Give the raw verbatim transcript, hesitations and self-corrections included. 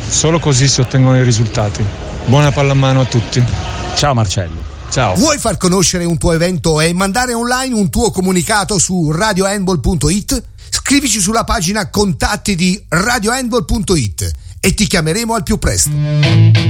Solo così si ottengono i risultati. Buona pallamano a tutti. Ciao Marcello. Ciao. Vuoi far conoscere un tuo evento e mandare online un tuo comunicato su radio handball punto it? Scrivici sulla pagina contatti di radio handball punto it e ti chiameremo al più presto.